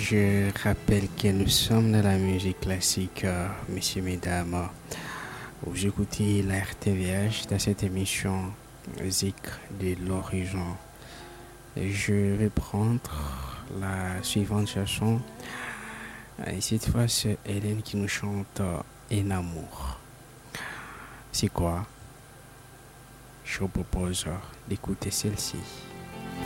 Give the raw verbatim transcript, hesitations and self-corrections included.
Je rappelle que nous sommes dans la musique classique, euh, messieurs, mesdames. Vous écoutez la R T V H dans cette émission Musique de l'Horizon. Je vais prendre la suivante chanson. Et cette fois, c'est Hélène qui nous chante euh, En amour. C'est quoi? Je vous propose euh, d'écouter celle-ci.